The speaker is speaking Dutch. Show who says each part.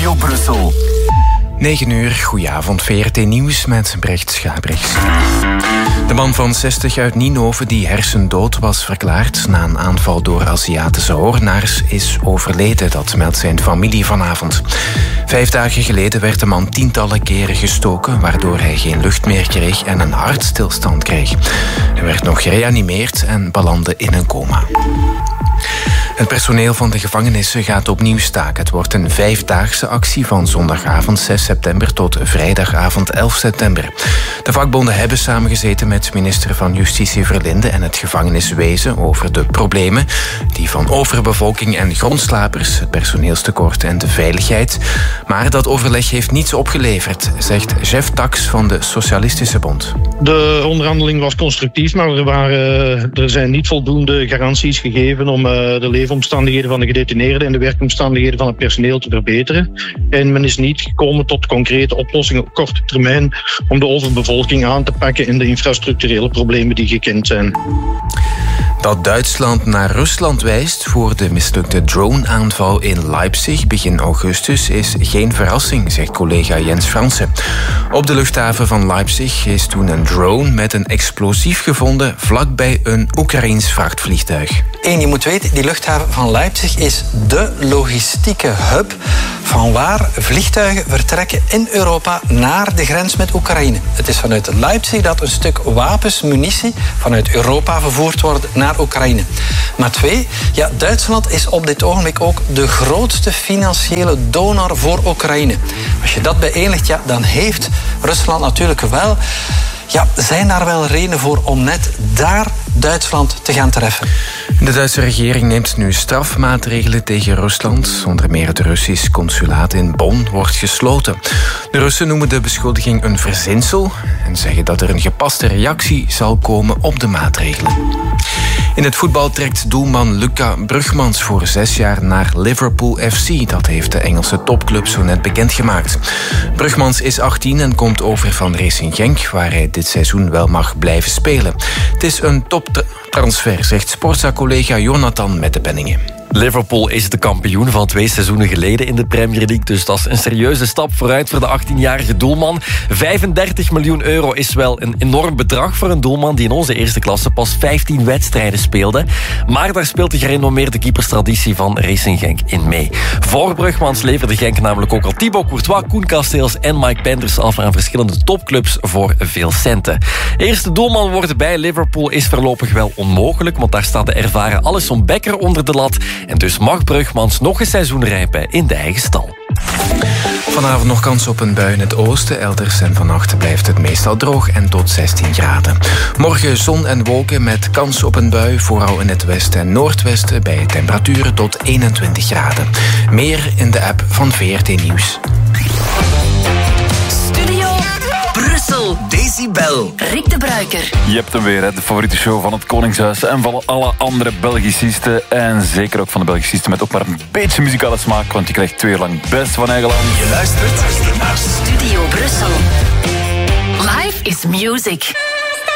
Speaker 1: Studio Brussel.
Speaker 2: 9 uur, goedenavond, VRT Nieuws met Brecht Schabrichs. De man van 60 uit Ninove die hersendood was verklaard na een aanval door Aziatische hoornaars is overleden, dat meldt zijn familie vanavond. 5 dagen geleden werd de man tientallen keren gestoken, waardoor hij geen lucht meer kreeg en een hartstilstand kreeg. Hij werd nog gereanimeerd en belandde in een coma. Het personeel van de gevangenissen gaat opnieuw staken. Het wordt een 5-daagse actie van zondagavond 6 september tot vrijdagavond 11 september. De vakbonden hebben samengezeten met minister van Justitie Verlinde en het gevangeniswezen over de problemen die van overbevolking en grondslapers, het personeelstekort en de veiligheid. Maar dat overleg heeft niets opgeleverd, zegt Jeff Tax van de Socialistische Bond.
Speaker 3: De onderhandeling was constructief, maar er zijn niet voldoende garanties gegeven om de leefomstandigheden van de gedetineerden en de werkomstandigheden van het personeel te verbeteren. En men is niet gekomen tot concrete oplossingen op korte termijn om de overbevolking aan te pakken en de infrastructurele problemen die gekend zijn.
Speaker 2: Dat Duitsland naar Rusland wijst voor de mislukte drone-aanval in Leipzig begin augustus is geen verrassing, zegt collega Jens Fransen. Op de luchthaven van Leipzig is toen een drone met een explosief gevonden vlakbij een Oekraïens vrachtvliegtuig.
Speaker 4: En je moet weten, die luchthaven van Leipzig is de logistieke hub van waar vliegtuigen vertrekken in Europa naar de grens met Oekraïne. Het is vanuit Leipzig dat een stuk wapens, munitie vanuit Europa vervoerd wordt naar Oekraïne. Maar 2, Duitsland is op dit ogenblik ook de grootste financiële donor voor Oekraïne. Als je dat bijeenlegt, dan heeft Rusland natuurlijk wel... zijn daar wel redenen voor om net daar Duitsland te gaan treffen?
Speaker 2: De Duitse regering neemt nu strafmaatregelen tegen Rusland. Onder meer het Russisch consulaat in Bonn wordt gesloten. De Russen noemen de beschuldiging een verzinsel en zeggen dat er een gepaste reactie zal komen op de maatregelen. In het voetbal trekt doelman Luca Brugmans voor 6 jaar naar Liverpool FC. Dat heeft de Engelse topclub zo net bekendgemaakt. Brugmans is 18 en komt over van Racing Genk, waar hij dit seizoen wel mag blijven spelen. Het is een toptransfer, zegt Sportza-collega Jonathan met de Penningen.
Speaker 5: Liverpool is de kampioen van 2 seizoenen geleden in de Premier League. Dus dat is een serieuze stap vooruit voor de 18-jarige doelman. 35 miljoen euro is wel een enorm bedrag voor een doelman die in onze eerste klasse pas 15 wedstrijden speelde. Maar daar speelt de gerenommeerde keeperstraditie van Racing Genk in mee. Voor Brugmans leverde Genk namelijk ook al Thibaut Courtois, Koen Kasteels en Mike Penders af aan verschillende topclubs voor veel centen. Eerste doelman worden bij Liverpool is voorlopig wel onmogelijk, want daar staat de ervaren Alisson Becker onder de lat. En dus mag Brugmans nog een seizoen rijpen in de eigen stal.
Speaker 2: Vanavond nog kans op een bui in het oosten. Elders en vannacht blijft het meestal droog en tot 16 graden. Morgen zon en wolken met kans op een bui, vooral in het westen en noordwesten, bij temperaturen tot 21 graden. Meer in de app van VRT Nieuws.
Speaker 1: Brussel, Decibel.
Speaker 6: Rick de Bruiker.
Speaker 7: Je hebt hem weer, hè, de favoriete show van het Koningshuis en van alle andere Belgicisten. En zeker ook van de Belgicisten met ook maar een beetje muzikale smaak, want je krijgt 2 uur lang het beste van eigen land.
Speaker 1: Je luistert naar
Speaker 6: Studio Brussel. Life is music.